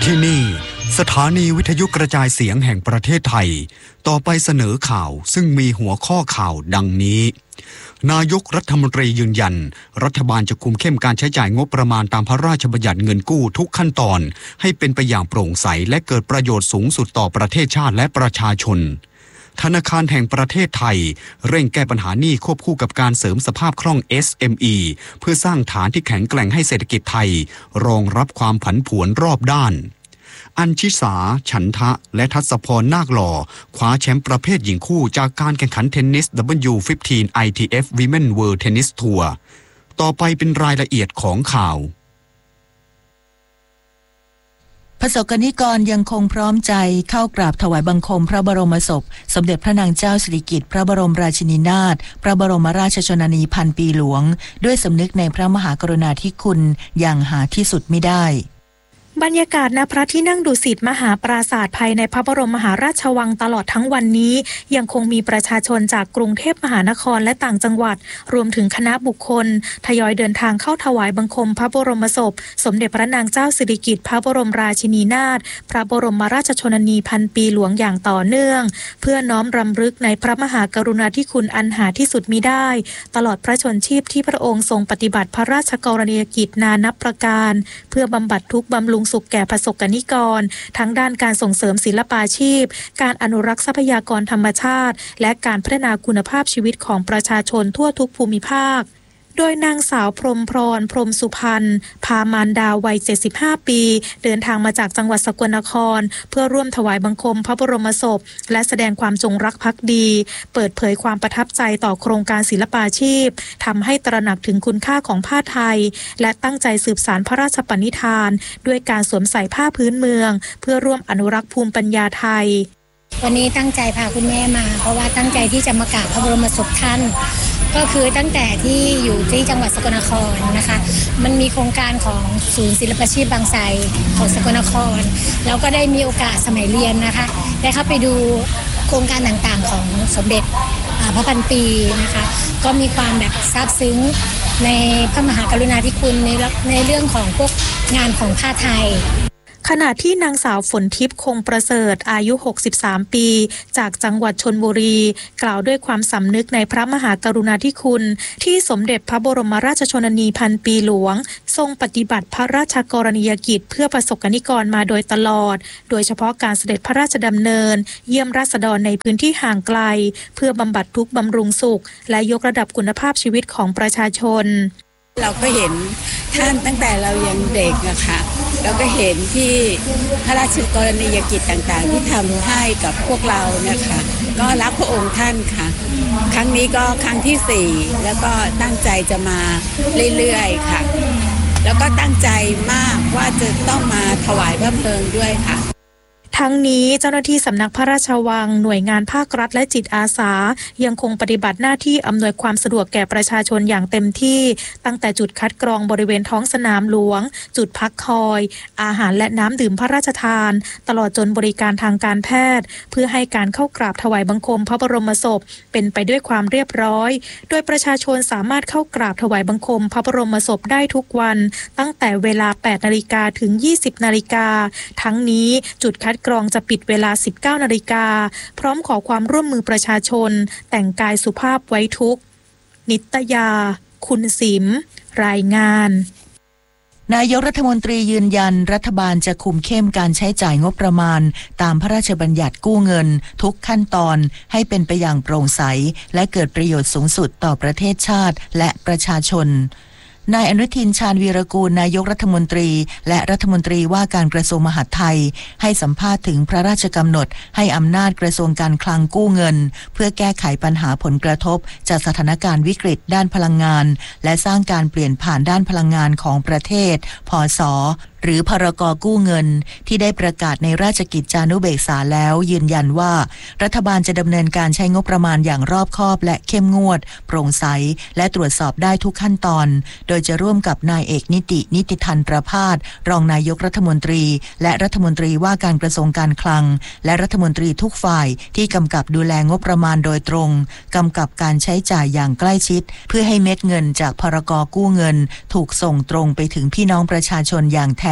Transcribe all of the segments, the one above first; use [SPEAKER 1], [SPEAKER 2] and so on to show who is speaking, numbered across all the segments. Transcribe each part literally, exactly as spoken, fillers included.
[SPEAKER 1] ที่นี่สถานีวิทยุกระจายเสียงแห่งประเทศไทยต่อไปเสนอข่าวซึ่งมีหัวข้อข่าวดังนี้นายกรัฐมนตรียืนยันรัฐบาลจะคุมเข้มการใช้จ่ายงบประมาณตามพระราชบัญญัติเงินกู้ทุกขั้นตอนให้เป็นไปอย่างโปร่งใสและเกิดประโยชน์สูงสุดต่อประเทศชาติและประชาชนธนาคารแห่งประเทศไทยเร่งแก้ปัญหาหนี้ควบคู่กับการเสริมสภาพคล่อง เอส เอ็ม อี เพื่อสร้างฐานที่แข็งแกร่งให้เศรษฐกิจไทยรองรับความผันผวนรอบด้านอัญชิสาฉันทะและทัศพรนาคหล่อคว้าแชมป์ประเภทหญิงคู่จากการแข่งขันเทนนิส ดับเบิลยู สิบห้า ไอ ที เอฟ Women World Tennis Tour ต่อไปเป็นรายละเอียดของข่าว
[SPEAKER 2] ประสบกนิกรยังคงพร้อมใจเข้ากราบถวายบังคมพระบรมศพสมเด็จพระนางเจ้าสิริกิติ์พระบรมราชินีนาถพระบรมราชชนนีพันปีหลวงด้วยสำนึกในพระมหากรุณาธิคุณอย่างหาที่สุดมิได้
[SPEAKER 3] บรรยากาศณพระที่นั่งดุสิตมหาปราสาทภายในพระบรมมหาราชวังตลอดทั้งวันนี้ยังคงมีประชาชนจากกรุงเทพมหานครและต่างจังหวัดรวมถึงคณะบุคคลทยอยเดินทางเข้าถวายบังคมพระบรมศพสมเด็จพระนางเจ้าสิริกิติ์พระบรมราชินีนาถพระบรมราชชนนีพันปีหลวงอย่างต่อเนื่องเพื่อน้อมรำลึกในพระมหากรุณาธิคุณอันหาที่สุดมิได้ตลอดพระชนชีพที่พระองค์ทรงปฏิบัติพระราชกรณียกิจนานับประการเพื่อบำบัดทุกข์บำรุงสุขแก่ประสบกนิกรทั้งด้านการส่งเสริมศิลปาชีพการอนุรักษ์ทรัพยากรธรรมชาติและการพัฒนาคุณภาพชีวิตของประชาชนทั่วทุกภูมิภาคโดยนางสาวพรหมพรพรหมสุพรรณพามารดาวัยเจ็ดสิบห้าปีเดินทางมาจากจังหวัดสกลนครเพื่อร่วมถวายบังคมพระบรมศพและแสดงความจงรักภักดีเปิดเผยความประทับใจต่อโครงการศิลปาชีพทำให้ตระหนักถึงคุณค่าของผ้าไทยและตั้งใจสืบสานพระราชปณิธานด้วยการสวมใส่ผ้าพื้นเมืองเพื่อร่วมอนุรักษ์ภูมิปัญญาไทย
[SPEAKER 4] วันนี้ตั้งใจพาคุณแม่มาเพราะว่าตั้งใจที่จะมากราบพระบรมศพท่านก็คือตั้งแต่ที่อยู่ที่จังหวัดสกลนครนะคะมันมีโครงการของศูนย์ศิลปาชีพบางไทรของสกลนครแล้วก็ได้มีโอกาสสมัยเรียนนะคะได้เข้าไปดูโครงการต่างๆของสมเด็จพระพันปีนะคะก็มีความแบบซาบซึ้งในพระมหากรุณาธิคุณในในเรื่องของพวกงานของผ้าไทย
[SPEAKER 3] ขณะที่นางสาวฝนทิพย์คงประเสริฐอายุหกสิบสามปีจากจังหวัดชลบุรีกล่าวด้วยความสำนึกในพระมหากรุณาธิคุณที่สมเด็จพระบรมราชชนนีพันปีหลวงทรงปฏิบัติพระราชกรณียกิจเพื่อประสบกนิกรมาโดยตลอดโดยเฉพาะการเสด็จพระราชดำเนินเยี่ยมราษฎรในพื้นที่ห่างไกลเพื่อบำบัดทุกข์บำรุงสุขและยกระดับคุณภาพชีวิตของประชาชน
[SPEAKER 5] เราก็เห็นท่านตั้งแต่เรายังเด็กอะค่ะเราก็เห็นที่พระราชกรณียกิจต่างๆที่ทำให้กับพวกเราเนี่ยค่ะก็รักพระองค์ท่านค่ะครั้งนี้ก็ครั้งที่สี่แล้วก็ตั้งใจจะมาเรื่อยๆค่ะแล้วก็ตั้งใจมากว่าจะต้องมาถวายพระเพลิงด้วยค่ะ
[SPEAKER 3] ทั้งนี้เจ้าหน้าที่สำนักพระราชวังหน่วยงานภาครัฐและจิตอาสายังคงปฏิบัติหน้าที่อำนวยความสะดวกแก่ประชาชนอย่างเต็มที่ตั้งแต่จุดคัดกรองบริเวณท้องสนามหลวงจุดพักคอยอาหารและน้ำดื่มพระราชทานตลอดจนบริการทางการแพทย์เพื่อให้การเข้ากราบถวายบังคมพระบรมศพเป็นไปด้วยความเรียบร้อยโดยประชาชนสามารถเข้ากราบถวายบังคมพระบรมศพได้ทุกวันตั้งแต่เวลา แปดนาฬิกา ถึง ยี่สิบนาฬิกาทั้งนี้จุดคัดกรองจะปิดเวลา สิบเก้านาฬิกาพร้อมขอความร่วมมือประชาชนแต่งกายสุภาพไว้ทุกข์นิตยาคุณสิมรายงาน
[SPEAKER 2] นายกรัฐมนตรียืนยันรัฐบาลจะคุมเข้มการใช้จ่ายงบประมาณตามพระราชบัญญัติกู้เงินทุกขั้นตอนให้เป็นไปอย่างโปร่งใสและเกิดประโยชน์สูงสุดต่อประเทศชาติและประชาชนนายอนุทินชาญวีรกูลนายกรัฐมนตรีและรัฐมนตรีว่าการกระทรวงมหาดไทยให้สัมภาษณ์ถึงพระราชกำหนดให้อำนาจกระทรวงการคลังกู้เงินเพื่อแก้ไขปัญหาผลกระทบจากสถานการณ์วิกฤตด้านพลังงานและสร้างการเปลี่ยนผ่านด้านพลังงานของประเทศพศหรือพรก.กู้เงินที่ได้ประกาศในราชกิจจานุเบกษาแล้วยืนยันว่ารัฐบาลจะดำเนินการใช้งบประมาณอย่างรอบคอบและเข้มงวดโปร่งใสและตรวจสอบได้ทุกขั้นตอนโดยจะร่วมกับนายเอกนิตินิติธันประภาสรองนายกรัฐมนตรีและรัฐมนตรีว่าการกระทรวงการคลังและรัฐมนตรีทุกฝ่ายที่กำกับดูแลงบประมาณโดยตรงกำกับการใช้จ่ายอย่างใกล้ชิดเพื่อให้เม็ดเงินจากพรก.กู้เงินถูกส่งตรงไปถึงพี่น้องประชาชนอย่างแท้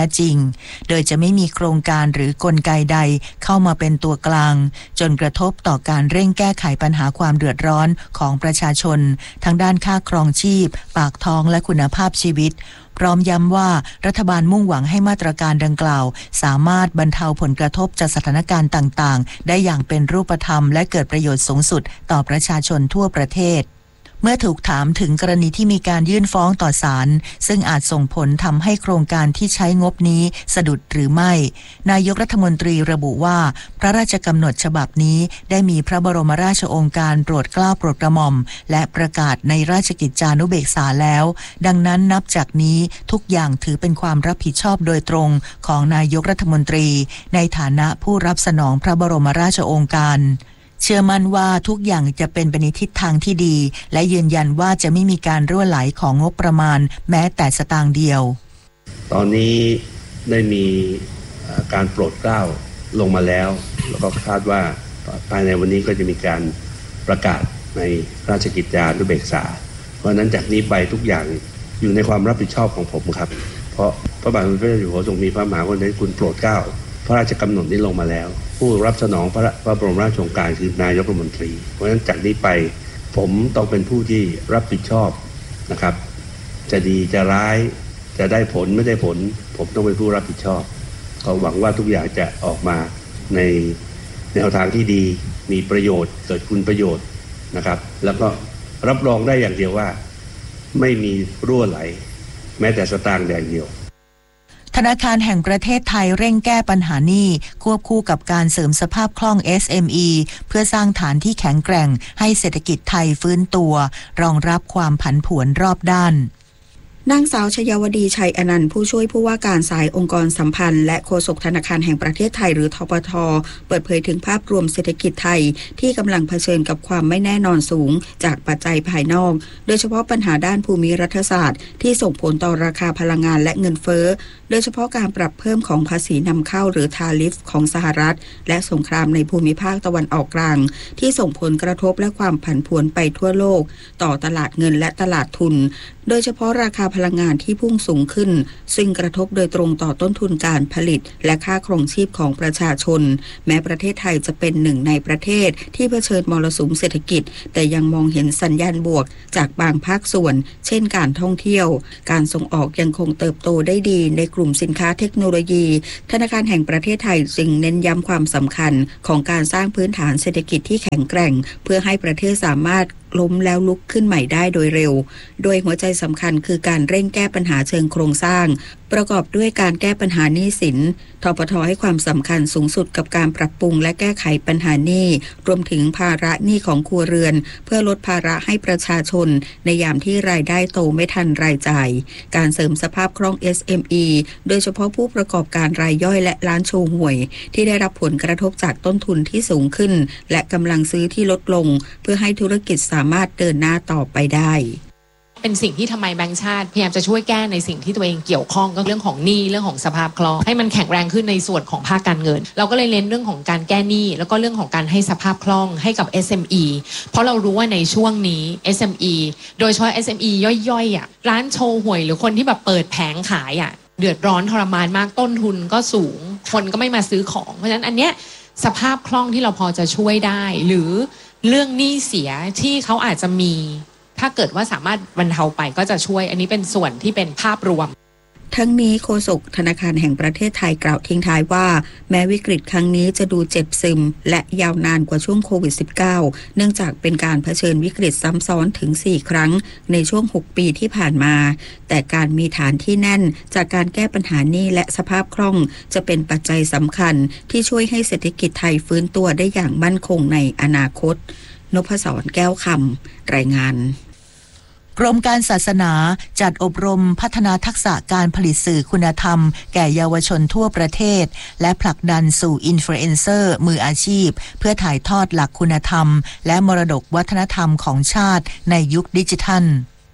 [SPEAKER 2] จริงโดยจะไม่มีโครงการหรือกลไกใดเข้ามาเป็นตัวกลางจนกระทบต่อการเร่งแก้ไขปัญหาความเดือดร้อนของประชาชนทั้งด้านค่าครองชีพปากท้องและคุณภาพชีวิตพร้อมย้ำว่ารัฐบาลมุ่งหวังให้มาตรการดังกล่าวสามารถบรรเทาผลกระทบจากสถานการณ์ต่างๆได้อย่างเป็นรูปธรรมและเกิดประโยชน์สูงสุดต่อประชาชนทั่วประเทศเมื่อถูกถามถึงกรณีที่มีการยื่นฟ้องต่อศาลซึ่งอาจส่งผลทำให้โครงการที่ใช้งบนี้สะดุดหรือไม่นายกรัฐมนตรีระบุว่าพระราชกำหนดฉบับนี้ได้มีพระบรมราชโองการโปรดเกล้าโปรดกระหม่อมและประกาศในราชกิจจานุเบกษาแล้วดังนั้นนับจากนี้ทุกอย่างถือเป็นความรับผิดชอบโดยตรงของนายกรัฐมนตรีในฐานะผู้รับสนองพระบรมราชโองการเชื่อมั่นว่าทุกอย่างจะเป็นไปในทิศทางที่ดีและยืนยันว่าจะไม่มีการรั่วไหลของงบประมาณแม้แต่สตางค์เดียว
[SPEAKER 6] ตอนนี้ได้มีการโปรดเกล้าลงมาแล้วแล้วก็คาดว่าภายในวันนี้ก็จะมีการประกาศในราชกิจจานุเบกษาเพราะฉะนั้นจากนี้ไปทุกอย่างอยู่ในความรับผิดชอบของผมครับเพราะพระบาทสมเด็จพระเจ้าอยู่หัวทรงมีพระมหากรุณาธิคุณโปรดเกล้าพระราชกำหนดนี้ลงมาแล้วผู้รับสนองพระพระบรมราชโองการคือนายกรัฐมนตรีเพราะฉะนั้นจากนี้ไปผมต้องเป็นผู้ที่รับผิดชอบนะครับจะดีจะร้ายจะได้ผลไม่ได้ผลผมต้องเป็นผู้รับผิดชอบก็หวังว่าทุกอย่างจะออกมาในแนวทางที่ดีมีประโยชน์เกิดคุณประโยชน์นะครับแล้วก็รับรองได้อย่างเดียวว่าไม่มีรั่วไหลแม้แต่สตางค์แดงเดียว
[SPEAKER 2] ธนาคารแห่งประเทศไทยเร่งแก้ปัญหาหนี้ควบคู่กับการเสริมสภาพคล่อง เอส เอ็ม อี เพื่อสร้างฐานที่แข็งแกร่งให้เศรษฐกิจไทยฟื้นตัวรองรับความผันผวนรอบด้าน
[SPEAKER 7] นางสาวชยาวดีชัยอนันต์ผู้ช่วยผู้ว่าการสายองค์กรสัมพันธ์และโฆษกธนาคารแห่งประเทศไทยหรือธปท.เปิดเผยถึงภาพรวมเศรษฐกิจไทยที่กำลังเผชิญกับความไม่แน่นอนสูงจากปัจจัยภายนอกโดยเฉพาะปัญหาด้านภูมิรัฐศาสตร์ที่ส่งผลต่อราคาพลังงานและเงินเฟ้อโดยเฉพาะการปรับเพิ่มของภาษีนำเข้าหรือทาริฟของสหรัฐและสงครามในภูมิภาคตะวันออกกลางที่ส่งผลกระทบและความผันผวนไปทั่วโลกต่อตลาดเงินและตลาดทุนโดยเฉพาะราคาพลังงานที่พุ่งสูงขึ้นซึ่งกระทบโดยตรงต่อต้นทุนการผลิตและค่าครองชีพของประชาชนแม้ประเทศไทยจะเป็นหนึ่งในประเทศที่เผชิญมรสุมเศรษฐกิจแต่ยังมองเห็นสัญญาณบวกจากบางภาคส่วนเช่นการท่องเที่ยวการส่งออกยังคงเติบโตได้ดีในกลุ่มสินค้าเทคโนโลยีธนาคารแห่งประเทศไทยจึงเน้นย้ำความสำคัญของการสร้างพื้นฐานเศรษฐกิจที่แข็งแกร่งเพื่อให้ประเทศสามารถล้มแล้วลุกขึ้นใหม่ได้โดยเร็วโดยหัวใจสำคัญคือการเร่งแก้ปัญหาเชิงโครงสร้างประกอบด้วยการแก้ปัญหาหนี้สินธปท.ให้ความสำคัญสูงสุดกับการปรับปรุงและแก้ไขปัญหาหนี้รวมถึงภาระหนี้ของครัวเรือนเพื่อลดภาระให้ประชาชนในยามที่รายได้โตไม่ทันรายจ่ายการเสริมสภาพคล่อง เอส เอ็ม อี โดยเฉพาะผู้ประกอบการรายย่อยและร้านโชว์หวยที่ได้รับผลกระทบจากต้นทุนที่สูงขึ้นและกำลังซื้อที่ลดลงเพื่อให้ธุรกิจสามารถเดินหน้าต่อไปได้
[SPEAKER 8] เป็นสิ่งที่ทำไมแบงก์ชาติพยายามจะช่วยแก้ในสิ่งที่ตัวเองเกี่ยวข้องก็เรื่องของหนี้เรื่องของสภาพคล่องให้มันแข็งแรงขึ้นในส่วนของภาคการเงินเราก็เลยเน้นเรื่องของการแก้หนี้แล้วก็เรื่องของการให้สภาพคล่องให้กับ เอส เอ็ม อี เพราะเรารู้ว่าในช่วงนี้ เอส เอ็ม อี โดยเฉพาะ เอส เอ็ม อี ย่อยๆอ่ะร้านโชว์หวยหรือคนที่แบบเปิดแผงขายอ่ะเดือดร้อนทรมานมากต้นทุนก็สูงคนก็ไม่มาซื้อของเพราะฉะนั้นอันเนี้ยสภาพคล่องที่เราพอจะช่วยได้หรือเรื่องหนี้เสียที่เขาอาจจะมีถ้าเกิดว่าสามารถบรรเทาไปก็จะช่วยอันนี้เป็นส่วนที่เป็นภาพรวม
[SPEAKER 7] ทั้งนี้โฆษกธนาคารแห่งประเทศไทยกล่าวทิ้งท้ายว่าแม้วิกฤตครั้งนี้จะดูเจ็บซึมและยาวนานกว่าช่วงโควิด สิบเก้า เนื่องจากเป็นการเผชิญวิกฤตซ้ำซ้อนถึงสี่ครั้งในช่วงหกปีที่ผ่านมาแต่การมีฐานที่แน่นจากการแก้ปัญหาหนี้และสภาพคล่องจะเป็นปัจจัยสำคัญที่ช่วยให้เศรษฐกิจไทยฟื้นตัวได้อย่างมั่นคงในอนาคตนพศรแก้วคำรายงาน
[SPEAKER 2] กรมการศาสนาจัดอบรมพัฒนาทักษะการผลิตสื่อคุณธรรมแก่เยาวชนทั่วประเทศและผลักดันสู่อินฟลูเอนเซอร์มืออาชีพเพื่อถ่ายทอดหลักคุณธรรมและมรดกวัฒนธรรมของชาติในยุคดิจิทัล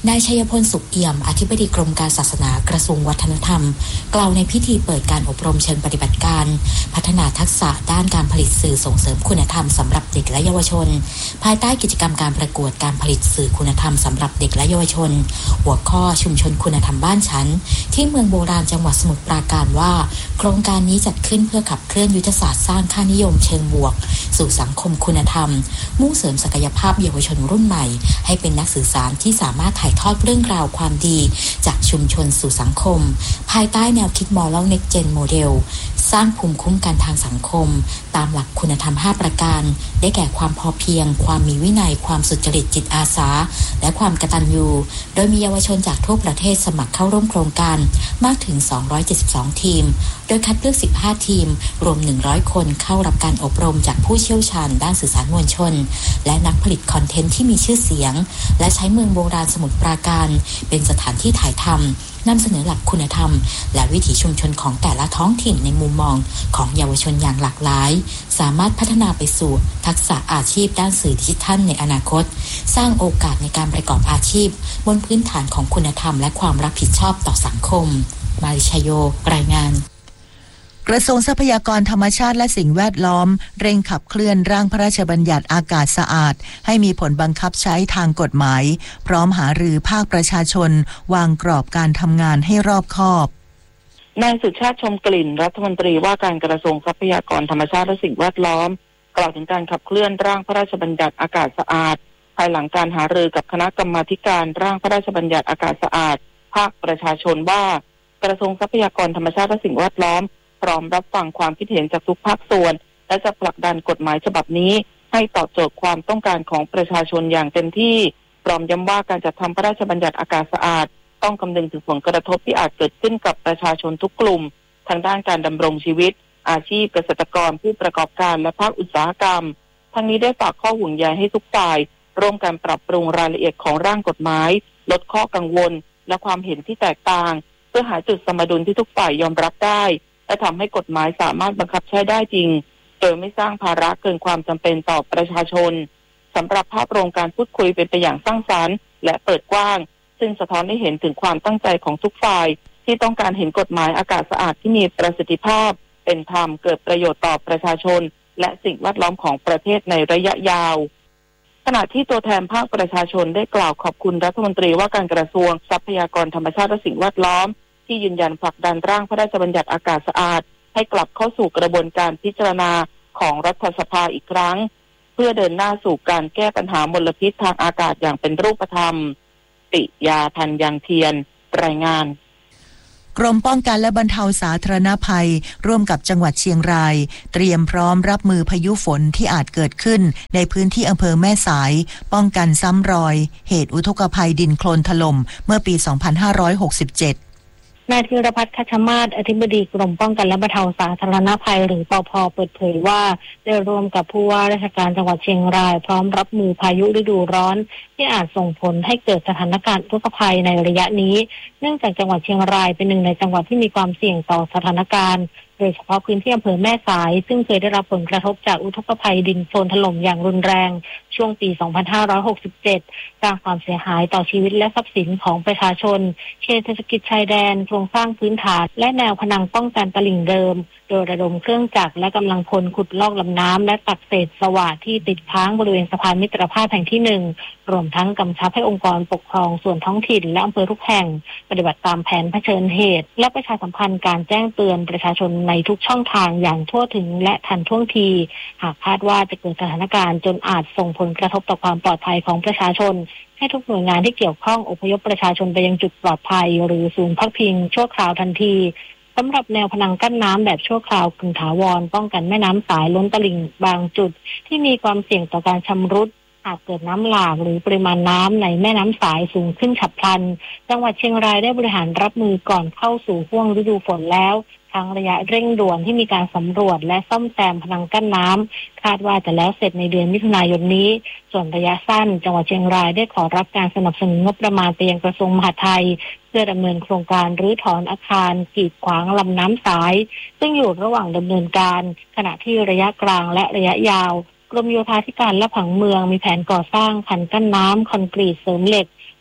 [SPEAKER 9] นายชัยพลสุขเอี่ยมอธิบดีกรมการศาสนากระทรวงวัฒนธรรมกล่าวในพิธีเปิดการอบรมเชิงปฏิบัติการพัฒนาทักษะด้านการผลิตสื่อส่งเสริมคุณธรรมสำหรับเด็กและเยาวชนภายใต้กิจกรรมการประกวดการผลิตสื่อคุณธรรมสำหรับเด็กและเยาวชนหัวข้อชุมชนคุณธรรมบ้านฉันที่เมืองโบราณจังหวัดสมุทรปราการว่าโครงการนี้จัดขึ้นเพื่อขับเคลื่อนยุทธศาสตร์สร้างค่านิยมเชิงบวกสู่สังคมคุณธรรมมุ่งเสริมศักยภาพเยาวชนรุ่นใหม่ให้เป็นนักสื่อสารที่สามารถถ่ายทอดเรื่องราวความดีจากชุมชนสู่สังคมภายใต้แนวคิด Moral Next Gen Model สร้างภูมิคุ้มกันทางสังคมตามหลักคุณธรรมห้าประการได้แก่ความพอเพียงความมีวินัยความสุจริตจิตอาสาและความกตัญญูโดยมีเยาวชนจากทั่วประเทศสมัครเข้าร่วมโครงการมากถึงสองร้อยเจ็ดสิบสองทีมโดยคัดเลือกสิบห้าทีมรวมหนึ่งร้อยคนเข้ารับการอบรมจากผู้เชี่ยวชาญด้านสื่อสารมวลชนและนักผลิตคอนเทนต์ที่มีชื่อเสียงและใช้เมืองโบราณสมุทรปราการเป็นสถานที่ถ่ายทำนำเสนอหลักคุณธรรมและวิถีชุมชนของแต่ละท้องถิ่นในมุมมองของเยาวชนอย่างหลากหลายสามารถพัฒนาไปสู่ทักษะอาชีพด้านสื่อดิจิทัลในอนาคตสร้างโอกาสในการประกอบอาชีพบนพื้นฐานของคุณธรรมและความรับผิดชอบต่อสังคมมาริชโยรายงาน
[SPEAKER 2] กระทรวงทรัพยากรธรรมชาติและสิ่งแวดล้อมเร่งขับเคลื่อนร่างพระราชบัญญัติอากาศสะอาดให้มีผลบังคับใช้ทางกฎหมายพร้อมหารือภาคประชาชนวางกรอบการทำงานให้รอบคอบ
[SPEAKER 10] นายสุชาติชมกลิ่นรัฐมนตรีว่าการกระทรวงทรัพยากรธรรมชาติและสิ่งแวดล้อมกล่าวถึงการขับเคลื่อนร่างพระราชบัญญัติอากาศสะอาดภายหลังการหารือกับคณะกรรมาธิการร่างพระราชบัญญัติอากาศสะอาดภาคประชาชนว่ากระทรวงทรัพยากรธรรมชาติและสิ่งแวดล้อมพร้อมรับฟังความคิดเห็นจากทุกภาคส่วนและจะผลักดันกฎหมายฉบับนี้ให้ตอบโจทย์ความต้องการของประชาชนอย่างเต็มที่พร้อมย้ำว่าการจัดทำพระราชบัญญัติอากาศสะอาดต้องคำนึงถึงผลกระทบที่อาจเกิดขึ้นกับประชาชนทุกกลุ่มทางด้านการดำรงชีวิตอาชีพเกษตรกรผู้ประกอบการและภาคอุตสาหกรรมทั้งนี้ได้ฝากข้อห่วงใยให้ทุกฝ่ายร่วมกันปรับปรุงรายละเอียดของร่างกฎหมายลดข้อกังวลและความเห็นที่แตกต่างเพื่อหาจุดสมดุลที่ทุกฝ่ายยอมรับได้และทำให้กฎหมายสามารถบังคับใช้ได้จริงโดยไม่สร้างภาระเกินความจำเป็นต่อประชาชนสำหรับภาพรวมการพูดคุยเป็นไปอย่างสร้างสรรค์และเปิดกว้างซึ่งสะท้อนให้เห็นถึงความตั้งใจของทุกฝ่ายที่ต้องการเห็นกฎหมายอากาศสะอาดที่มีประสิทธิภาพเป็นธรรมเกิดประโยชน์ต่อประชาชนและสิ่งแวดล้อมของประเทศในระยะยาวขณะที่ตัวแทนภาคประชาชนได้กล่าวขอบคุณรัฐมนตรีว่าการกระทรวงทรัพยากรธรรมชาติและสิ่งแวดล้อมที่ยืนยันผลักดันร่างพระราชบัญญัติอากาศสะอาดให้กลับเข้าสู่กระบวนการพิจารณาของรัฐสภาอีกครั้งเพื่อเดินหน้าสู่การแก้ปัญหามลพิษทางอากาศอย่างเป็นรูปธรรมปิยาธัญญังเทียนรายงาน
[SPEAKER 2] กรมป้องกันและบรรเทาสาธารณภัยร่วมกับจังหวัดเชียงรายเตรียมพร้อมรับมือพายุฝนที่อาจเกิดขึ้นในพื้นที่อำเภอแม่สายป้องกันซ้ำรอยเหตุอุทกภัยดินโคลนถล่มเมื่อปี สองพันห้าร้อยหกสิบเจ็ด
[SPEAKER 11] นายธีรพัฒน์ คัชมาศอธิบดีกรมป้องกันและบรรเทาสาธารณภัยหรือปภ.เปิดเผยว่าได้ร่วมกับผู้ว่าราชการจังหวัดเชียงรายพร้อมรับมือพายุฤดูร้อนที่อาจส่งผลให้เกิดสถานการณ์อุทกภัยในระยะนี้เนื่องจากจังหวัดเชียงรายเป็นหนึ่งในจังหวัดที่มีความเสี่ยงต่อสถานการณ์โดยเฉพาะพื้นที่อำเภอแม่สายซึ่งเคยได้รับผลกระทบจากอุทกภัยดินโคลนถล่มอย่างรุนแรงช่วงปี สองพันห้าร้อยหกสิบเจ็ด สร้างความเสียหายต่อชีวิตและทรัพย์สินของประชาชนเขตเศรษฐกิจชายแดนโครงสร้างพื้นฐานและแนวพนังป้องกันตลิ่งเดิมโดยระดมเครื่องจักรและกำลังพลขุดลอกลำน้ำและตักเศษสวะที่ติดค้างบริเวณสะพานมิตรภาพแห่งที่หนึ่งรวมทั้งกำชับให้องค์กรปกครองส่วนท้องถิ่นและอำเภอทุกแห่งปฏิบัติตามแผนเผชิญเหตุและประชาสัมพันธ์การแจ้งเตือนประชาชนในทุกช่องทางอย่างทั่วถึงและทันท่วงทีหากคาดว่าจะเกิดสถานการณ์จนอาจส่งผลกระทบต่อความปลอดภัยของประชาชนให้ทุกหน่วยงานที่เกี่ยวข้องอพยพประชาชนไปยังจุดปลอดภัยหรือศูนย์พักพิงชั่วคราวทันทีสำหรับแนวพนังกั้นน้ำแบบชั่วคราวกึ่งถาวรป้องกันแม่น้ำสายล้นตลิ่งบางจุดที่มีความเสี่ยงต่อการชำรุดหากเกิดน้ำหลากหรือปริมาณน้ำในแม่น้ำสายสูงขึ้นฉับพลันจังหวัดเชียงรายได้บริหารรับมือก่อนเข้าสู่ช่วงฤดูฝนแล้วทั้งระยะเร่งด่วนที่มีการสำรวจและซ่อมแซมพนังกั้นน้ำคาดว่าจะแล้วเสร็จในเดือนมิถุนายนนี้ส่วนระยะสั้นจังหวัดเชียงรายได้ขอรับการสนับสนุนงบประมาณไปยังกระทรวงมหาดไทยเพื่อดำเนินโครงการรื้อถอนอาคารกีดขวางลำน้ำสายซึ่งอยู่ระหว่างดำเนินการขณะที่ระยะกลางและระยะยาวกรมโยธาธิการและผังเมืองมีแผนก่อสร้างคันกั้นน้ำคอนกรีตเสริมเหล็ก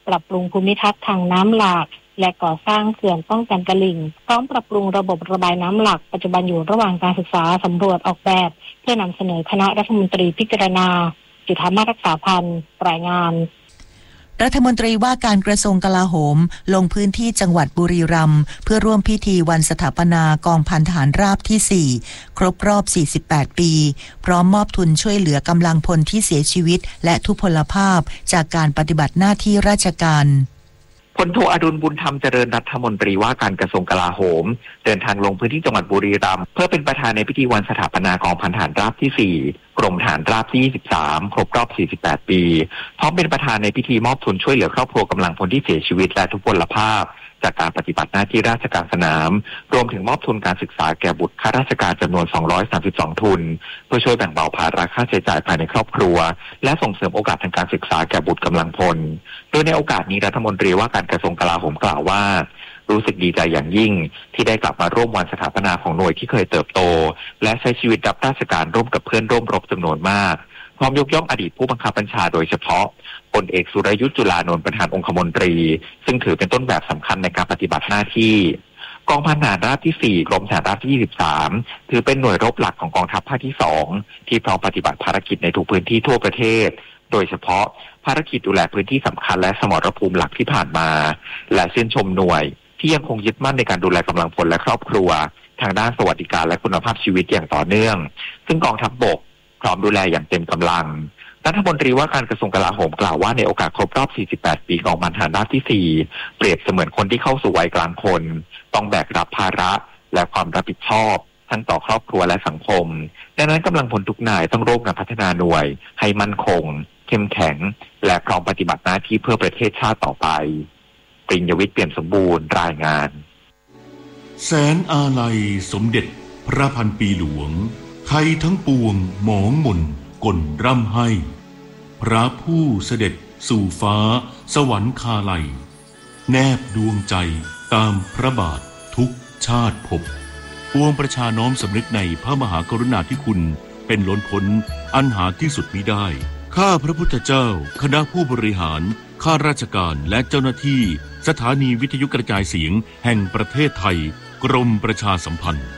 [SPEAKER 11] ปรับปรุงภูมิทัศน์ทางน้ำหลากและก่อสร้างเขื่อนป้องกันตลิ่งพร้อมปรับปรุงระบบระบายน้ำหลักปัจจุบันอยู่ระหว่างการศึกษาสำรวจออกแบบเพื่อนำเสนอคณะรัฐมนตรีพิจารณาจุฑามาสรักษาพันธ์รายงาน
[SPEAKER 2] รัฐมนตรีว่าการกระทรวงกลาโหมลงพื้นที่จังหวัดบุรีรัมย์เพื่อร่วมพิธีวันสถาปนากองพันทหารราบที่สี่ครบรอบสี่สิบแปดปีพร้อมมอบทุนช่วยเหลือกำลังพลที่เสียชีวิตและทุพพลภาพจากการปฏิบัติหน้าที่ราชการ
[SPEAKER 12] พลโทอดุลบุญธรรมเจริญรัฐมนตรีว่าการกระทรวงกลาโหมเดินทางลงพื้นที่จังหวัดบุรีรัมย์เพื่อเป็นประธานในพิธีวันสถาปนากองพันทหารราบที่สี่กรมทหารราบที่ยี่สิบสามครบรอบสี่สิบแปดปีพร้อมเป็นประธานในพิธีมอบทุนช่วยเหลือครอบครัวกำลังพลที่เสียชีวิตและทุพพลภาพจากการปฏิบัติหน้าที่ราชการสนามรวมถึงมอบทุนการศึกษาแก่บุตรข้าราชการจำนวนสองร้อยสามสิบสองทุนเพื่อช่วยแบ่งเบาภาระค่าใช้จ่ายภายในครอบครัวและส่งเสริมโอกาสทางการศึกษาแก่บุตรกำลังพลโดยในโอกาสนี้รัฐมนตรีว่าการกระทรวงกลาโหมกล่าวว่ารู้สึกดีใจอย่างยิ่งที่ได้กลับมาร่วมวันสถาปนาของหน่วยที่เคยเติบโตและใช้ชีวิตรับราชการร่วมกับเพื่อนร่วมรบจำนวนมากพร้อมยกย่องอดีตผู้บังคับบัญชาโดยเฉพาะพลเอกสุรยุทธจุลานนท์ประธานองคมนตรีซึ่งถือเป็นต้นแบบสำคัญในการปฏิบัติหน้าที่กองพันทหารราบที่สี่กรมทหารราบที่ยี่สิบสามถือเป็นหน่วยรบหลักของกองทัพภาคที่สองที่พร้อมปฏิบัติภารกิจในทุกพื้นที่ทั่วประเทศโดยเฉพาะภารกิจดูแลพื้นที่สำคัญและสมรภูมิหลักที่ผ่านมาและชื่นชมหน่วยที่ยังคงยึดมั่นในการดูแลกำลังพลและครอบครัวทางด้านสวัสดิการและคุณภาพชีวิตอย่างต่อเนื่องซึ่งกองทัพบกพร้อมดูแลอย่างเต็มกำลังรัฐมนตรีว่าการกระทรวงกลาโหมกล่าวว่าในโอกาสครบรอบสี่สิบแปดปีกองพันทหารราบที่สี่เปรียบเสมือนคนที่เข้าสู่วัยกลางคนต้องแบกรับภาระและความรับผิดชอบทั้งต่อครอบครัวและสังคมดังนั้นกำลังพลทุกนายต้องร่วมกันพัฒนาหน่วยให้มั่นคงเข้มแข็งและพร้อมปฏิบัติหน้าที่เพื่อประเทศชาติต่อไปปริญญวิทย์เปี่ยมสมบูรณ์รายงาน
[SPEAKER 13] แสนอาลัยสมเด็จพระพันปีหลวงไทยทั้งปวงหมองหม่นก่นร่ำให้พระผู้เสด็จสู่ฟ้าสวรรคาลัยแนบดวงใจตามพระบาททุกชาติภพปวงประชาน้อมสำนึกในพระมหากรุณาธิคุณเป็นล้นพ้นอันหาที่สุดมิได้ข้าพระพุทธเจ้าคณะผู้บริหารข้าราชการและเจ้าหน้าที่สถานีวิทยุกระจายเสียงแห่งประเทศไทยกรมประชาสัมพันธ์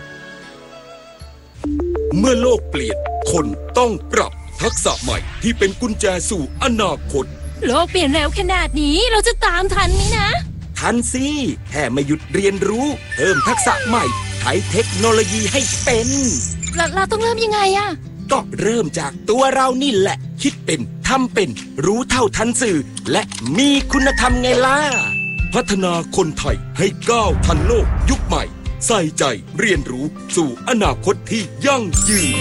[SPEAKER 14] เมื่อโลกเปลี่ยนคนต้องปรับทักษะใหม่ที่เป็นกุญแจสู่อนาคต
[SPEAKER 15] โลกเปลี่ยนเร็วขนาดนี้เราจะตามทันไหมนะ
[SPEAKER 14] ทันสิแค่ไม่หยุดเรียนรู้เพิ่มทักษะใหม่ใช้เทคโนโลยีให้เป็น
[SPEAKER 15] เราเราต้องเริ่มยังไงอะ
[SPEAKER 14] ก็เริ่มจากตัวเรานี่แหละคิดเป็นทำเป็นรู้เท่าทันสื่อและมีคุณธรรมไงล่ะพัฒนาคนไทยให้ก้าวทันโลกยุคใหม่ใส่ใจเรียนรู้สู่อนาคตที่ยั่งยืน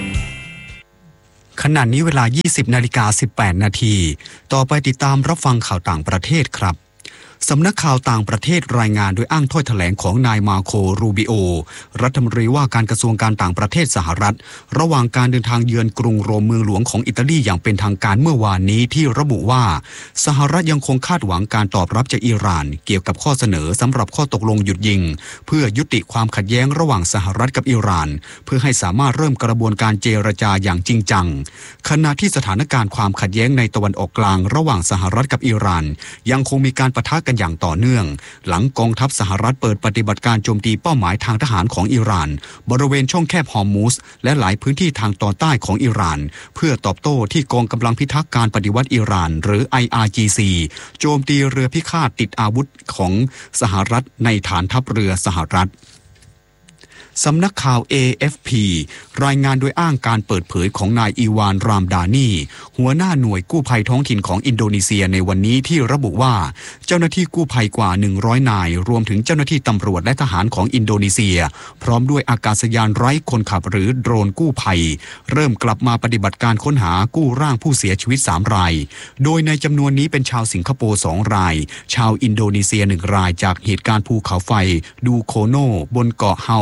[SPEAKER 1] ขณะนี้เวลา ยี่สิบนาฬิกาสิบแปดนาทีต่อไปติดตามรับฟังข่าวต่างประเทศครับสำนักข่าวต่างประเทศรายงานโดยอ้างถ้อยแถลงของนายมาโครูบิโอรัฐมนตรีว่าการกระทรวงการต่างประเทศสหรัฐระหว่างการเดินทางเยือนกรุงโรมเมืองหลวงของอิตาลีอย่างเป็นทางการเมื่อวานนี้ที่ระบุว่าสหรัฐยังคงคาดหวังการตอบรับจากอิหร่านเกี่ยวกับข้อเสนอสำหรับข้อตกลงหยุดยิงเพื่อยุติความขัดแย้งระหว่างสหรัฐกับอิหร่านเพื่อให้สามารถเริ่มกระบวนการเจรจาอย่างจริงจังขณะที่สถานการณ์ความขัดแย้งในตะวันออกกลางระหว่างสหรัฐกับอิหร่านยังคงมีการปะทะกันอย่างต่อเนื่องหลังกองทัพสหรัฐเปิดปฏิบัติการโจมตีเป้าหมายทางทหารของอิหร่านบริเวณช่องแคบฮอร์มุซและหลายพื้นที่ทางตอนใต้ของอิหร่านเพื่อตอบโต้ที่กองกำลังพิทักษ์การปฏิวัติอิหร่านหรือ ไอ อาร์ จี ซี โจมตีเรือพิฆาตติดอาวุธของสหรัฐในฐานทัพเรือสหรัฐสำนักข่าว เอ เอฟ พี รายงานโดยอ้างการเปิดเผยของนายอีวานรามดานีหัวหน้าหน่วยกู้ภัยท้องถิ่นของอินโดนีเซียในวันนี้ที่ระบุว่าเจ้าหน้าที่กู้ภัยกว่าหนึ่งร้อยนายรวมถึงเจ้าหน้าที่ตำรวจและทหารของอินโดนีเซียพร้อมด้วยอากาศยานไร้คนขับหรือโดรนกู้ภัยเริ่มกลับมาปฏิบัติการค้นหากู้ร่างผู้เสียชีวิตสามรายโดยในจำนวนนี้เป็นชาวสิงคโปร์สองรายชาวอินโดนีเซียหนึ่งรายจากเหตุการณ์ภูเขาไฟดูโคโนบนเกาะเฮามาเฮ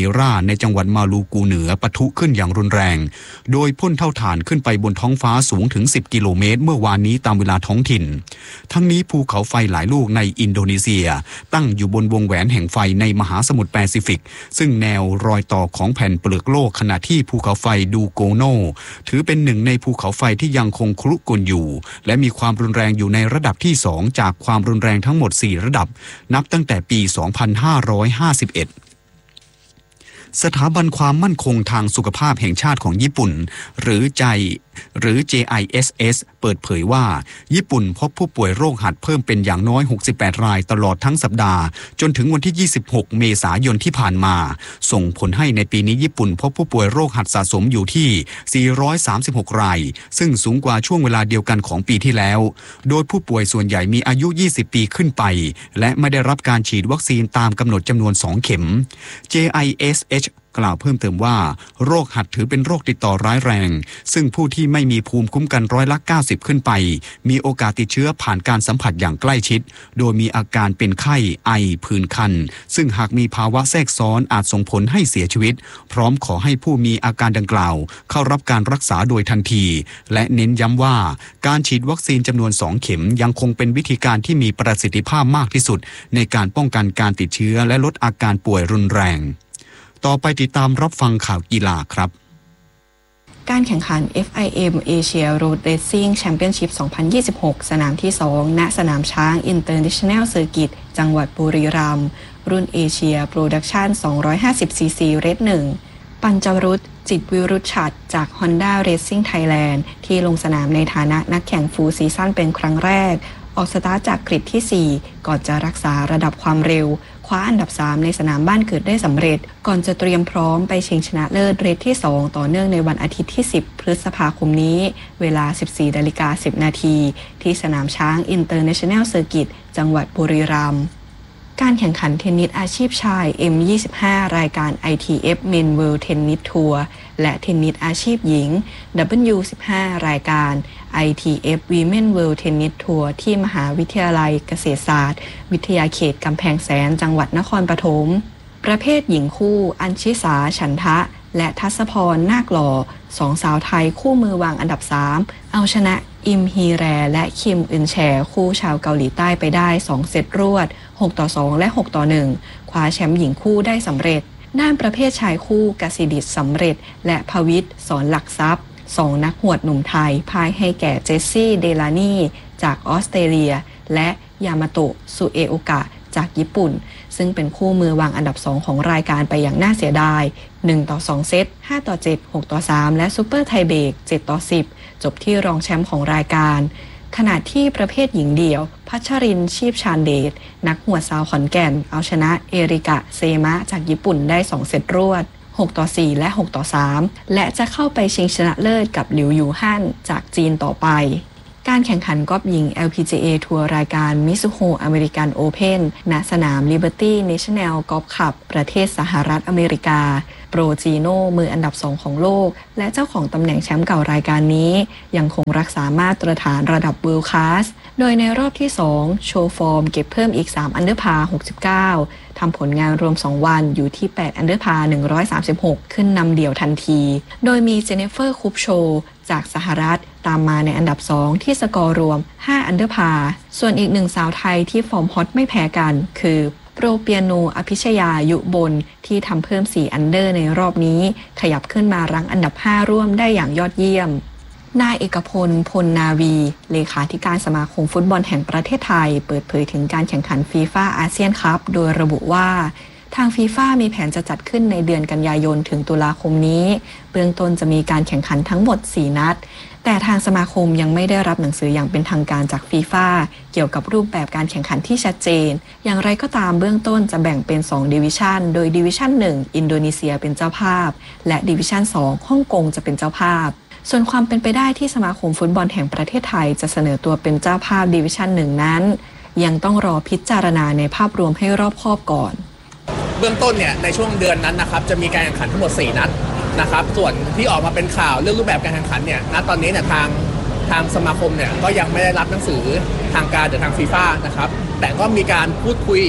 [SPEAKER 1] ราในจังหวัดมาลูกูเหนือปะทุขึ้นอย่างรุนแรงโดยพ่นเท่าฐานขึ้นไปบนท้องฟ้าสูงถึงสิบกิโลเมตรเมื่อวานนี้ตามเวลาท้องถิ่นทั้งนี้ภูเขาไฟหลายลูกในอินโดนีเซียตั้งอยู่บนวงแหวนแห่งไฟในมหาสมุทรแปซิฟิกซึ่งแนวรอยต่อของแผ่นเปลือกโลกขณะที่ภูเขาไฟดูโกโนถือเป็นหนึ่งในภูเขาไฟที่ยังคงครุกรุ่นอยู่และมีความรุนแรงอยู่ในระดับที่สองจากความรุนแรงทั้งหมดสี่ระดับนับตั้งแต่ปีสองพันห้าร้อยห้าสิบเอ็ดสถาบันความมั่นคงทางสุขภาพแห่งชาติของญี่ปุ่นหรือใจหรือ เจ ไอ เอส เอส เปิดเผยว่าญี่ปุ่นพบผู้ป่วยโรคหัดเพิ่มเป็นอย่างน้อยหกสิบแปดรายตลอดทั้งสัปดาห์จนถึงวันที่ยี่สิบหกเมษายนที่ผ่านมาส่งผลให้ในปีนี้ญี่ปุ่นพบผู้ป่วยโรคหัดสะสมอยู่ที่สี่ร้อยสามสิบหกรายซึ่งสูงกว่าช่วงเวลาเดียวกันของปีที่แล้วโดยผู้ป่วยส่วนใหญ่มีอายุยี่สิบปีขึ้นไปและไม่ได้รับการฉีดวัคซีนตามกำหนดจำนวนสองเข็ม เจ ไอ เอส เอชกล่าวเพิ่มเติมว่าโรคหัดถือเป็นโรคติดต่อร้ายแรงซึ่งผู้ที่ไม่มีภูมิคุ้มกันร้อยละเก้าสิบขึ้นไปมีโอกาสติดเชื้อผ่านการสัมผัสอย่างใกล้ชิดโดยมีอาการเป็นไข้ไอผื่นคันซึ่งหากมีภาวะแทรกซ้อนอาจส่งผลให้เสียชีวิตพร้อมขอให้ผู้มีอาการดังกล่าวเข้ารับการรักษาโดยทันทีและเน้นย้ำว่าการฉีดวัคซีนจำนวนสองเข็มยังคงเป็นวิธีการที่มีประสิทธิภาพมากที่สุดในการป้องกันการติดเชื้อและลดอาการป่วยรุนแรงต่อไปติดตามรับฟังข่าวกีฬาครับ
[SPEAKER 16] การแข่งขัน เอฟ ไอ เอ็ม Asia Road Racing Championship สองพันยี่สิบหก สนามที่สองณสนามช้าง International Circuit จังหวัดบุรีรัมย์รุ่นเอเชียโปรดักชั่น สองร้อยห้าสิบซีซี เรด หนึ่ง ปัญจวรุษจิตวิรุชชัดจาก Honda Racing Thailand ที่ลงสนามในฐานะนักแข่งฟูลซีซั่นเป็นครั้งแรกออกสตาร์ทจากกริดที่ สี่ ก่อนจะรักษาระดับความเร็วคว้าอันดับ สาม ในสนามบ้านเกิดได้สำเร็จก่อนจะเตรียมพร้อมไปชิงชนะเลิศเรสที่ สอง ต่อเนื่องในวันอาทิตย์ที่ สิบ พฤษภาคมนี้เวลา สิบสี่นาฬิกาสิบนาทีที่สนามช้าง International Circuit จังหวัดบุรีรัมย์การแข่งขันเทนนิสอาชีพชาย เอ็ม ยี่สิบห้า รายการ ไอ ที เอฟ Men World Tennis Tour และเทนนิสอาชีพหญิง ดับเบิลยู สิบห้า รายการ ไอ ที เอฟ Women World Tennis Tour ที่มหาวิทยาลัยเกษตรศาสตร์วิทยาเขตกำแพงแสนจังหวัดนครปฐมประเภทหญิงคู่อัญชิสาฉันทะและทัศพรนาคหล่อสองสาวไทยคู่มือวางอันดับ สามเอาชนะอิมฮีแรและคิมอึนแชคู่ชาวเกาหลีใต้ไปได้สองเซตรวดหกต่อสองและหกต่อหนึ่งคว้าแชมป์หญิงคู่ได้สำเร็จด้านประเภทชายคู่กสิดิษฐ์สำเร็จและภวิทย์สอนหลักทรัพย์สองนักหวดหนุ่มไทยพ่ายให้แก่เจสซี่เดลานีจากออสเตรเลียและยามาโตะสุเอโอกะจากญี่ปุ่นซึ่งเป็นคู่มือวางอันดับสองของรายการไปอย่างน่าเสียดายหนึ่งต่อสองเซตห้าต่อเจ็ด หกต่อสามและซูเปอร์ไทเบรกเจ็ดต่อสิบจบที่รองแชมป์ของรายการขณะที่ประเภทหญิงเดี่ยวพัชรินชีพชาญเดชนักหัวสาวขอนแก่นเอาชนะเอริกะเซมะจากญี่ปุ่นได้สองเซตรวดหกต่อสี่และหกต่อสามและจะเข้าไปชิงชนะเลิศกับหลิวยูฮั่นจากจีนต่อไปการแข่งขันกอล์ฟหญิง แอล พี จี เอ ทัวร์รายการ Mizuho American Open ณสนาม Liberty National Golf Club ประเทศสหรัฐอเมริกาโปรจีโน่มืออันดับสองของโลกและเจ้าของตำแหน่งแชมป์เก่ารายการนี้ยังคงรักษามาตรฐานระดับ World Class โดยในรอบที่สองโชว์ฟอร์มเก็บเพิ่มอีกสามอันเดอร์พาร์หกสิบเก้าทำผลงานรวมสองวันอยู่ที่แปดอันเดอร์พาร์หนึ่งร้อยสามสิบหกขึ้นนำเดี่ยวทันทีโดยมีเจเนฟเฟอร์คุปโชจากสหรัฐตามมาในอันดับสองที่สกอร์รวมห้าอันเดอร์พาร์ส่วนอีกหนึ่งสาวไทยที่ฟอร์มฮอตไม่แพ้กันคือโปรเปียโนอภิชยายุบลที่ทำเพิ่มสี่อันเดอร์ในรอบนี้ขยับขึ้นมารั้งอันดับห้าร่วมได้อย่างยอดเยี่ยมนายเอกพลพลนาวีเลขาธิการสมาคมฟุตบอลแห่งประเทศไทยเปิดเผยถึงการแข่งขันฟีฟ่าอาเซียนคัพโดยระบุว่าทางฟีฟ่ามีแผนจะจัดขึ้นในเดือนกันยายนถึงตุลาคมนี้เบื้องต้นจะมีการแข่งขันทั้งหมดสี่นัดแต่ทางสมาคมยังไม่ได้รับหนังสืออย่างเป็นทางการจากฟีฟ่าเกี่ยวกับรูปแบบการแข่งขันที่ชัดเจนอย่างไรก็ตามเบื้องต้นจะแบ่งเป็นสองดิวิชั่นโดยดิวิชั่นหนึ่งอินโดนีเซียเป็นเจ้าภาพและดิวิชั่นสองฮ่องกงจะเป็นเจ้าภาพส่วนความเป็นไปได้ที่สมาคมฟุตบอลแห่งประเทศไทยจะเสนอตัวเป็นเจ้าภาพดิวิชั่นหนึ่งนั้นยังต้องรอพิจารณาในภาพรวมให้รอบคอบก่อน
[SPEAKER 17] เบื้องต้นเนี่ยในช่วงเดือนนั้นนะครับจะมีการแข่งขันทั้งหมดสี่นัดนะครับส่วนที่ออกมาเป็นข่าวเรื่องรูปแบบการแข่งขันเนี่ยณตอนนี้เนี่ยทางทางสมาคมเนี่ยก็ยังไม่ได้รับหนังสือทางการจากทางฟีฟ่านะครับแต่ก็มีการพูดคุย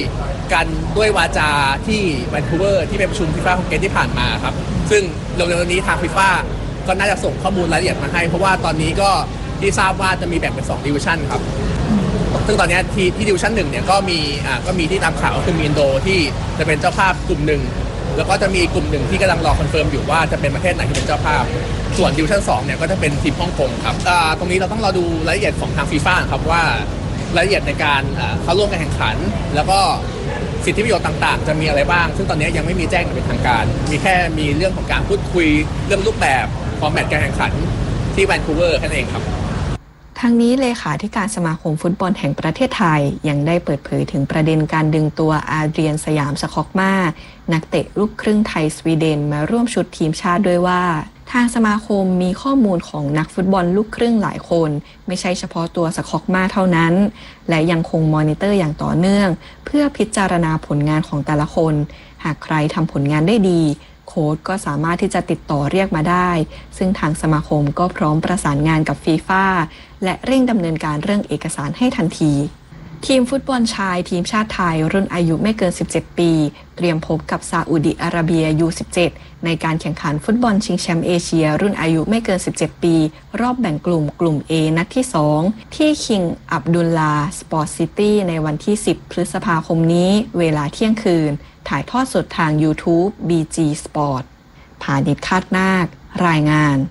[SPEAKER 17] กันด้วยวาจาที่แวนคูเวอร์ที่ไปประชุมฟีฟ่าคอนเกรสที่ผ่านมาครับซึ่งเร็วๆนี้ทางฟีฟ่าก็น่าจะส่งข้อมูลรายละเอียดมาให้เพราะว่าตอนนี้ก็ที่ทราบว่าจะมีแบ่งเป็นสองดิวิชั่นครับซึ่งตอนนี้ที่ที่ดิวิชั่นหนึ่งเนี่ยก็มีอ่าก็มีที่ตามข่าวก็คือมีอินโดที่จะเป็นเจ้าภาพกลุ่มหนึ่งแล้วก็จะมีกลุ่มหนึ่งที่กำลังรอคอนเฟิร์มอยู่ว่าจะเป็นประเทศไหนที่เป็นเจ้าภาพส่วนดิวิชั่นสองเนี่ยก็จะเป็นทีมฮ่องกงครับอ่าตรงนี้เราต้องรอดูรายละเอียดของทางฟีฟ่าครับว่ารายละเอียดในการเข้าร่วมการแข่งขันแล้วก็สิทธิประโยชน์ต่างๆจะมีอะไรบ้างซึ่งตอนนี้ยังไม่มีแจ้งอย่างเป็นทางการมีแค่มีเรื่องของการพูดคุยเรื่องรูปแบบฟอร์แมตการแข่งขันที่แวนคูเวอร์แค่นั้นเองครับ
[SPEAKER 16] ทั้งนี้เลขาธิการสมาคมฟุตบอลแห่งประเทศไทยยังได้เปิดเผยถึงประเด็นการดึงตัวอาเดรียนสยามสค็อกมานักเตะลูกครึ่งไทยสวีเดนมาร่วมชุดทีมชาติด้วยว่าทางสมาคมมีข้อมูลของนักฟุตบอลลูกครึ่งหลายคนไม่ใช่เฉพาะตัวสค็อกมาเท่านั้นและยังคงมอนิเตอร์อย่างต่อเนื่องเพื่อพิจารณาผลงานของแต่ละคนหากใครทำผลงานได้ดีโค้ชก็สามารถที่จะติดต่อเรียกมาได้ซึ่งทางสมาคมก็พร้อมประสานงานกับฟีฟ่าและเร่งดำเนินการเรื่องเอกสารให้ทันทีทีมฟุตบอลชายทีมชาติไทยรุ่นอายุไม่เกินสิบเจ็ดปีเตรียมพบกับซาอุดิอาระเบีย ยู สิบเจ็ด ในการแข่งขันฟุตบอลชิงแชมป์เอเชียรุ่นอายุไม่เกินสิบเจ็ดปีรอบแบ่งกลุ่มกลุ่ม A นัดที่สองที่คิงอับดุลลาสปอร์ตซิตี้ในวันที่สิบพฤษภาคมนี้เวลาเที่ยงคืนถ่ายทอดสดทาง YouTube บี จี Sport พาณิชย์คาดนาครายงาน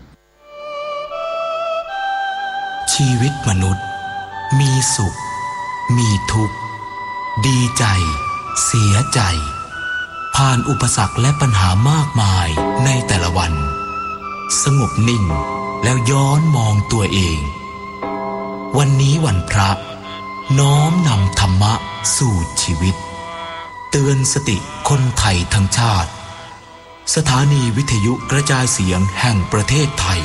[SPEAKER 18] ชีวิตมนุษย์มีสุขมีทุกข์ดีใจเสียใจผ่านอุปสรรคและปัญหามากมายในแต่ละวันสงบนิ่งแล้วย้อนมองตัวเองวันนี้วันพระน้อมนำธรรมะสู่ชีวิตเตือนสติคนไทยทั้งชาติสถานีวิทยุกระจายเสียงแห่งประเทศไทย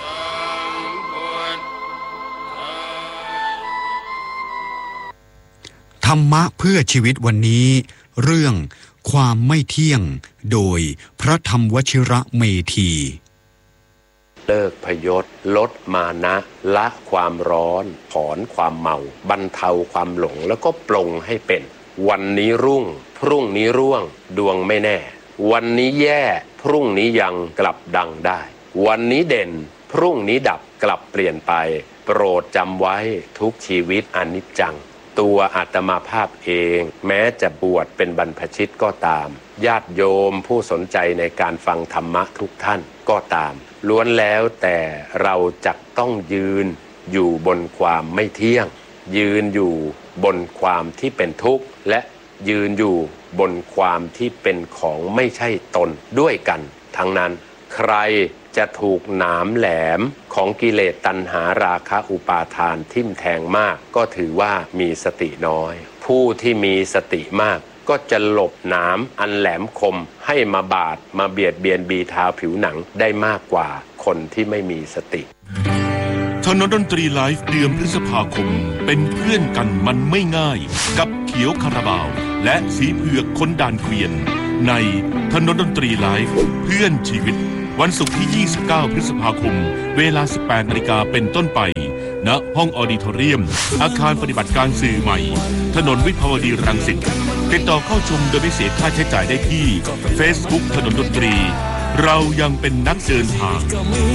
[SPEAKER 1] ธรรมะเพื่อชีวิตวันนี้เรื่องความไม่เที่ยงโดยพระธรรมวชิระเมธี
[SPEAKER 19] เลิกพยศลดมานะละความร้อนถอนความเมาบรรเทาความหลงแล้วก็ปลงให้เป็นวันนี้รุ่งพรุ่งนี้ร่วงดวงไม่แน่วันนี้แย่พรุ่งนี้ยังกลับดังได้วันนี้เด่นพรุ่งนี้ดับกลับเปลี่ยนไปโปรดจำไว้ทุกชีวิตอนิจจังตัวอาตมาภาพเองแม้จะบวชเป็นบรรพชิตก็ตามญาติโยมผู้สนใจในการฟังธรรมะทุกท่านก็ตามล้วนแล้วแต่เราจะต้องยืนอยู่บนความไม่เที่ยงยืนอยู่บนความที่เป็นทุกข์และยืนอยู่บนความที่เป็นของไม่ใช่ตนด้วยกันทั้งนั้นใครจะถูกหนามแหลมของกิเลสตัณหาราคะอุปาทานทิ่มแทงมากก็ถือว่ามีสติน้อยผู้ที่มีสติมากก็จะหลบหนามอันแหลมคมให้มาบาดมาเบียดเบียนบีทาผิวหนังได้มากกว่าคนที่ไม่มีสติ
[SPEAKER 13] ถนนดนตรีไลฟ์เดือนพฤษภาคมเป็นเพื่อนกันมันไม่ง่ายกับเขียวคาราบาวและสีเผือกคนด่านเกวียนในถนนดนตรีไลฟ์เพื่อนชีวิตวันศุกร์ที่ยี่สิบเก้าพฤษภาคมเวลา สิบแปดนาฬิกาเป็นต้นไปณห้องออดิทอเรียมอาคารปฏิบัติการสื่อใหม่ถนนวิภาวดีรังสิตติดต่อเข้าชมโดยไม่เสียค่าใช้จ่ายได้ที่ Facebook ถนนดนตรีเรายังเป็นนักเดินทาง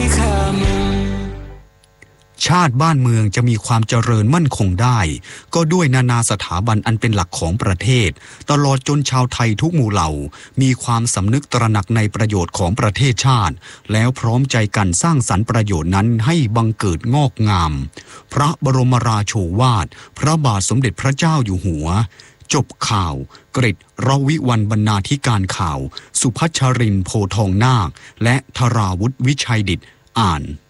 [SPEAKER 1] ชาติบ้านเมืองจะมีความเจริญมั่นคงได้ก็ด้วยนานาสถาบันอันเป็นหลักของประเทศตลอดจนชาวไทยทุกหมู่เหล่ามีความสำนึกตระหนักในประโยชน์ของประเทศชาติแล้วพร้อมใจกันสร้างสรรค์ประโยชน์นั้นให้บังเกิดงอกงามพระบรมราโชวาทพระบาทสมเด็จพระเจ้าอยู่หัวจบข่าวกฤษรวิวรรณบรรณาธิการข่าวสุพัชรินทร์โพทองนาคและธราวุฒิวิชัยดิษฐ์อ่าน